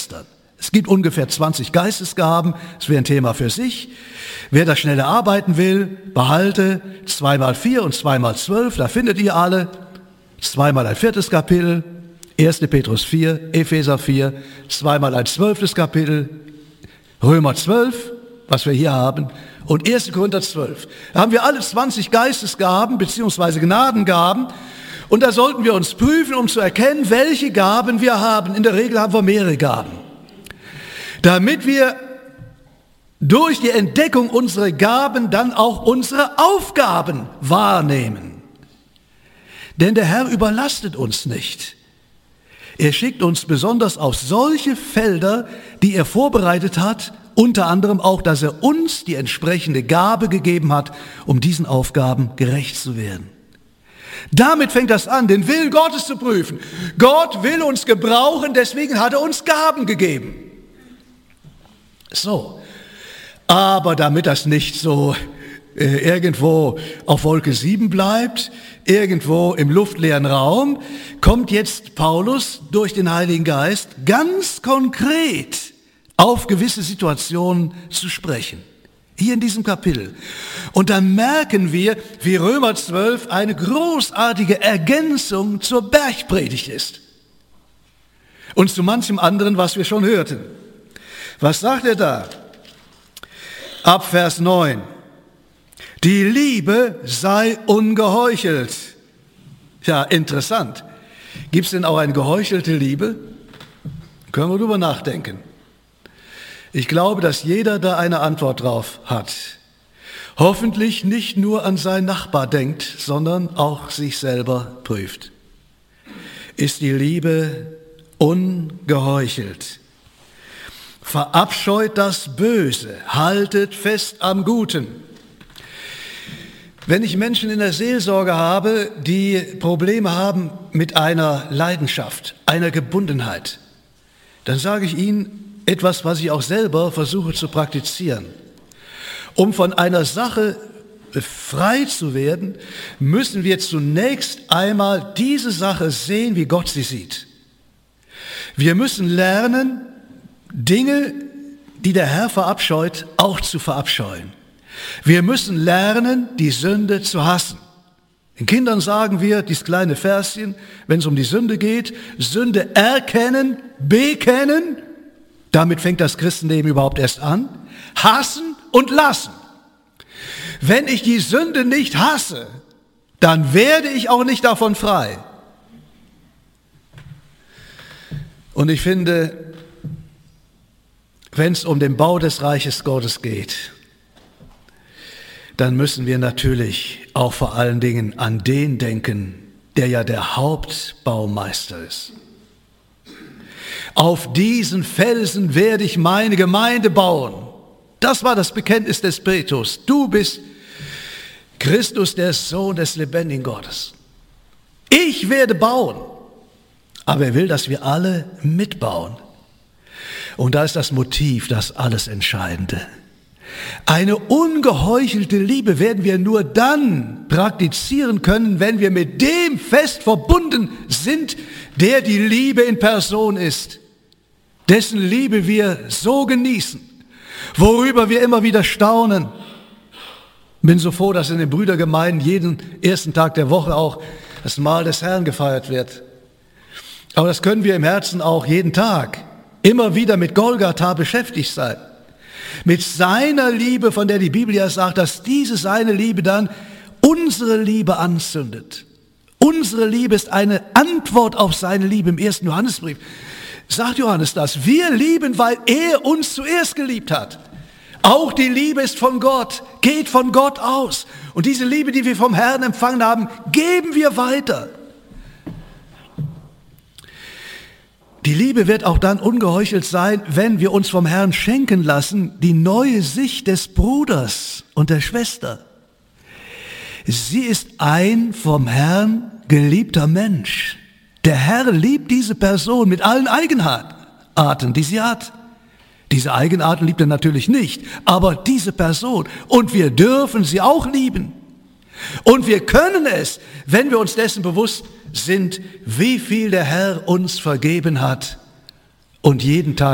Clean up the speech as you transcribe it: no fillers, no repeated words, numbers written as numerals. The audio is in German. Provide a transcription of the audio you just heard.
Schwestern. Es gibt ungefähr 20 Geistesgaben, das wäre ein Thema für sich. Wer das schneller arbeiten will, behalte 2x4 und 2x12, da findet ihr alle. 2-mal ein 4. Kapitel, 1. Petrus 4, Epheser 4, 2-mal ein 12. Kapitel, Römer 12, was wir hier haben, und 1. Korinther 12. Da haben wir alle 20 Geistesgaben bzw. Gnadengaben und da sollten wir uns prüfen, um zu erkennen, welche Gaben wir haben. In der Regel haben wir mehrere Gaben. Damit wir durch die Entdeckung unserer Gaben dann auch unsere Aufgaben wahrnehmen. Denn der Herr überlastet uns nicht. Er schickt uns besonders auf solche Felder, die er vorbereitet hat, unter anderem auch, dass er uns die entsprechende Gabe gegeben hat, um diesen Aufgaben gerecht zu werden. Damit fängt das an, den Willen Gottes zu prüfen. Gott will uns gebrauchen, deswegen hat er uns Gaben gegeben. So, aber damit das nicht so irgendwo auf Wolke 7 bleibt, irgendwo im luftleeren Raum, kommt jetzt Paulus durch den Heiligen Geist ganz konkret auf gewisse Situationen zu sprechen. Hier in diesem Kapitel. Und dann merken wir, wie Römer 12 eine großartige Ergänzung zur Bergpredigt ist. Und zu manchem anderen, was wir schon hörten. Was sagt er da? Ab Vers 9. Die Liebe sei ungeheuchelt. Ja, interessant. Gibt es denn auch eine geheuchelte Liebe? Können wir drüber nachdenken. Ich glaube, dass jeder da eine Antwort drauf hat. Hoffentlich nicht nur an seinen Nachbar denkt, sondern auch sich selber prüft. Ist die Liebe ungeheuchelt? Verabscheut das Böse, haltet fest am Guten. Wenn ich Menschen in der Seelsorge habe, die Probleme haben mit einer Leidenschaft, einer Gebundenheit, dann sage ich ihnen etwas, was ich auch selber versuche zu praktizieren. Um von einer Sache frei zu werden, müssen wir zunächst einmal diese Sache sehen, wie Gott sie sieht. Wir müssen lernen, Dinge, die der Herr verabscheut, auch zu verabscheuen. Wir müssen lernen, die Sünde zu hassen. Den Kindern sagen wir, dieses kleine Verschen, wenn es um die Sünde geht, Sünde erkennen, bekennen, damit fängt das Christenleben überhaupt erst an, hassen und lassen. Wenn ich die Sünde nicht hasse, dann werde ich auch nicht davon frei. Und ich finde, wenn es um den Bau des Reiches Gottes geht, dann müssen wir natürlich auch vor allen Dingen an den denken, der ja der Hauptbaumeister ist. Auf diesen Felsen werde ich meine Gemeinde bauen. Das war das Bekenntnis des Petrus. Du bist Christus, der Sohn des lebendigen Gottes. Ich werde bauen. Aber er will, dass wir alle mitbauen. Und da ist das Motiv das alles Entscheidende. Eine ungeheuchelte Liebe werden wir nur dann praktizieren können, wenn wir mit dem fest verbunden sind, der die Liebe in Person ist, dessen Liebe wir so genießen, worüber wir immer wieder staunen. Bin so froh, dass in den Brüdergemeinden jeden ersten Tag der Woche auch das Mahl des Herrn gefeiert wird. Aber das können wir im Herzen auch jeden Tag immer wieder mit Golgatha beschäftigt sein. Mit seiner Liebe, von der die Bibel ja sagt, dass diese seine Liebe dann unsere Liebe anzündet. Unsere Liebe ist eine Antwort auf seine Liebe im 1. Johannesbrief. Sagt Johannes das. Wir lieben, weil er uns zuerst geliebt hat. Auch die Liebe ist von Gott, geht von Gott aus. Und diese Liebe, die wir vom Herrn empfangen haben, geben wir weiter. Die Liebe wird auch dann ungeheuchelt sein, wenn wir uns vom Herrn schenken lassen, die neue Sicht des Bruders und der Schwester. Sie ist ein vom Herrn geliebter Mensch. Der Herr liebt diese Person mit allen Eigenarten, die sie hat. Diese Eigenarten liebt er natürlich nicht, aber diese Person. Und wir dürfen sie auch lieben. Und wir können es, wenn wir uns dessen bewusst sind, wie viel der Herr uns vergeben hat und jeden Tag